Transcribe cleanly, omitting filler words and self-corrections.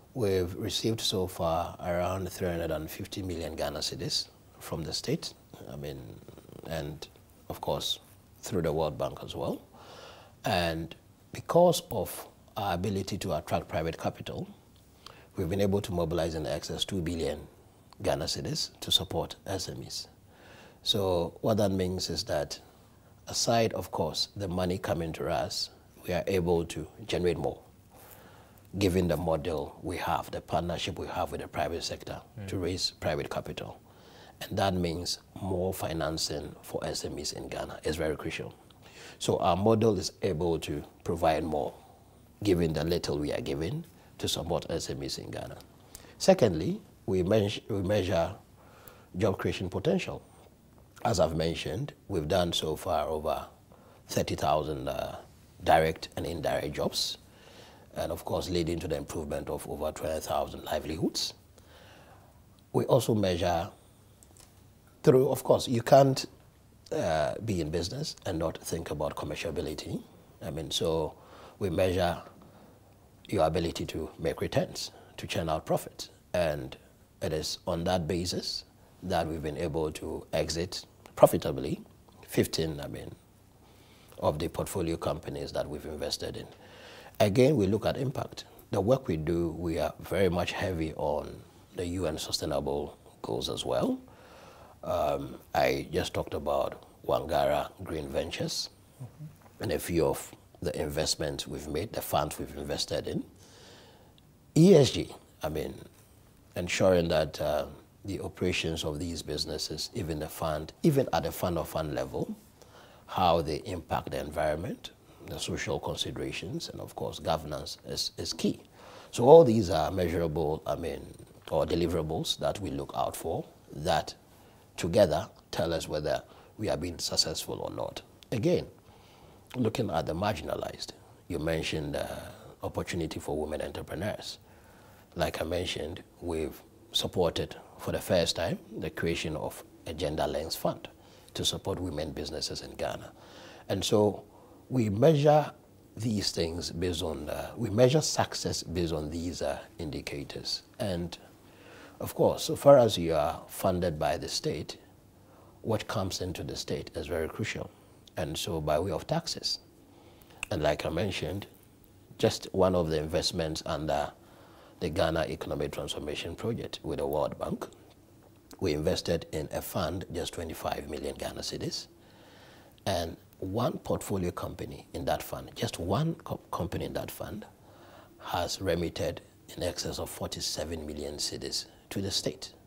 We've received so far around 350 million Ghana cedis from the state, and of course through the World Bank as well. And because of our ability to attract private capital, we've been able to mobilize in excess 2 billion Ghana cedis to support SMEs. So what that means is that aside, of course, the money coming to us, we are able to generate more, given the model we have, the partnership we have with the private sector to raise private capital. And that means more financing for SMEs in Ghana is very crucial. So our model is able to provide more, given the little we are giving, to support SMEs in Ghana. Secondly, we measure job creation potential. As I've mentioned, we've done so far over 30,000 direct and indirect jobs, and of course leading to the improvement of over 20,000 livelihoods. We also measure through, of course, you can't be in business and not think about commerciality. So we measure your ability to make returns, to churn out profits. And it is on that basis that we've been able to exit profitably 15, of the portfolio companies that we've invested in. Again, we look at impact. The work we do, we are very much heavy on the UN Sustainable Goals as well. I just talked about Wangara Green Ventures and a few of the investments we've made, the funds we've invested in. ESG, ensuring that the operations of these businesses, even at the fund of fund level, how they impact the environment, the social considerations, and of course governance is key. So all these are measurable, or deliverables that we look out for that together tell us whether we are being successful or not. Again, looking at the marginalized, you mentioned opportunity for women entrepreneurs. Like I mentioned, we've supported for the first time the creation of a gender lens fund to support women businesses in Ghana. And so we measure these things based on, we measure success based on these indicators. And of course, so far as you are funded by the state, what comes into the state is very crucial. And so by way of taxes. And like I mentioned, just one of the investments under the Ghana Economic Transformation Project with the World Bank, we invested in a fund, just 25 million Ghana cedis, and one portfolio company in that fund, just one company in that fund, has remitted in excess of 47 million cedis to the state.